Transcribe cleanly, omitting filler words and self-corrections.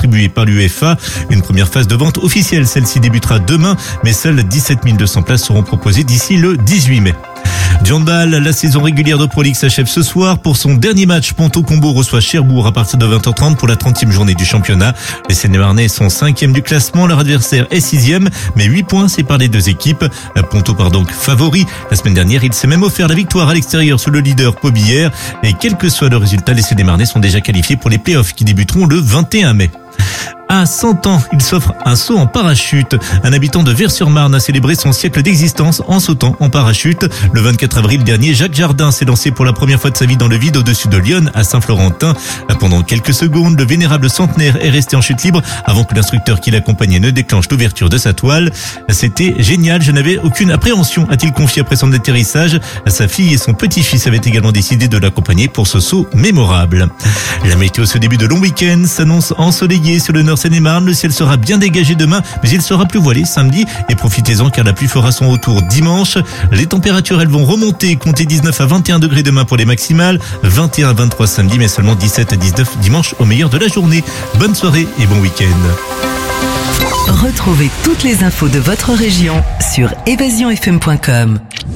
distribués par l'UEFA. Une première phase de vente officielle, celle-ci débutera demain, mais seules 17 200 places seront proposées d'ici le 18 mai. Du handball, la saison régulière de Pro League s'achève ce soir. Pour son dernier match, Ponto Combo reçoit Cherbourg à partir de 20h30 pour la 30e journée du championnat. Les Seine-et-Marnais sont 5e du classement, leur adversaire est 6e, mais 8 points séparent les deux équipes. Ponto part donc favori. La semaine dernière, il s'est même offert la victoire à l'extérieur sur le leader Pobillère. Et quel que soit le résultat, les Seine-et-Marnais sont déjà qualifiés pour les playoffs qui débuteront le 21 mai. À 100 ans, il s'offre un saut en parachute. Un habitant de Vers-sur-Marne a célébré son siècle d'existence en sautant en parachute. Le 24 avril dernier, Jacques Jardin s'est lancé pour la première fois de sa vie dans le vide au-dessus de Lyon, à Saint-Florentin. Pendant quelques secondes, le vénérable centenaire est resté en chute libre avant que l'instructeur qui l'accompagnait ne déclenche l'ouverture de sa toile. C'était génial, je n'avais aucune appréhension, a-t-il confié après son atterrissage. Sa fille et son petit-fils avaient également décidé de l'accompagner pour ce saut mémorable. La météo ce début de long week-end s'annonce ensoleillée sur le nord Seine-et-Marne. Le ciel sera bien dégagé demain, mais il sera plus voilé samedi. Et profitez-en car la pluie fera son retour dimanche. Les températures, elles vont remonter. Comptez 19 à 21 degrés demain pour les maximales. 21 à 23 samedi, mais seulement 17 à 19 dimanche au meilleur de la journée. Bonne soirée et bon week-end. Retrouvez toutes les infos de votre région sur évasionfm.com.